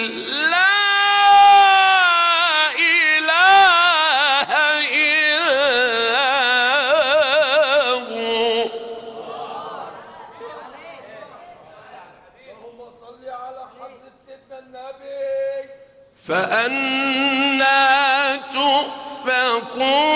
لا إله إلا هو. اللهم صل على حضرة سيدنا النبي. فأنى تؤفكون.